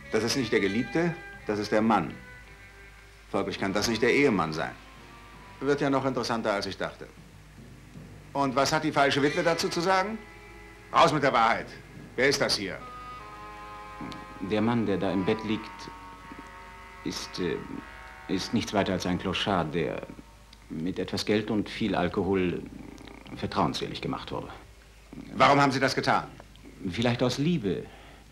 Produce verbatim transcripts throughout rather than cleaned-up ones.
Das ist nicht der Geliebte, das ist der Mann. Folglich kann das nicht der Ehemann sein. Wird ja noch interessanter, als ich dachte. Und was hat die falsche Witwe dazu zu sagen? Raus mit der Wahrheit. Wer ist das hier? Der Mann, der da im Bett liegt, ist, äh, ist nichts weiter als ein Clochard, der mit etwas Geld und viel Alkohol vertrauensselig gemacht wurde. Warum haben Sie das getan? Vielleicht aus Liebe.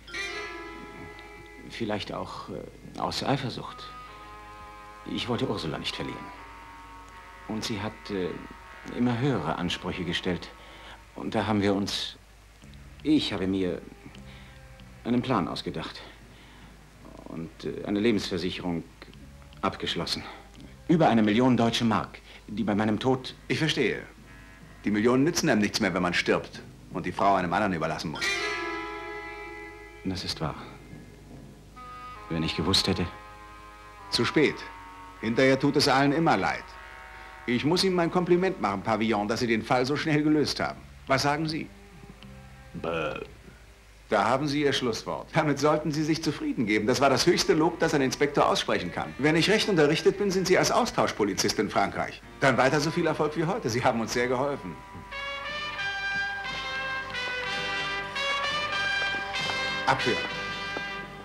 Vielleicht auch äh, aus Eifersucht. Ich wollte Ursula nicht verlieren. Und sie hat äh, immer höhere Ansprüche gestellt. Und da haben wir uns... Ich habe mir einen Plan ausgedacht. Und äh, eine Lebensversicherung abgeschlossen. Über eine Million deutsche Mark, die bei meinem Tod... Ich verstehe. Die Millionen nützen einem nichts mehr, wenn man stirbt und die Frau einem anderen überlassen muss. Das ist wahr. Wenn ich gewusst hätte... Zu spät. Hinterher tut es allen immer leid. Ich muss Ihnen mein Kompliment machen, Pavillon, dass Sie den Fall so schnell gelöst haben. Was sagen Sie? Bäh. Da haben Sie Ihr Schlusswort. Damit sollten Sie sich zufrieden geben. Das war das höchste Lob, das ein Inspektor aussprechen kann. Wenn ich recht unterrichtet bin, sind Sie als Austauschpolizist in Frankreich. Dann weiter so viel Erfolg wie heute. Sie haben uns sehr geholfen. Abführen.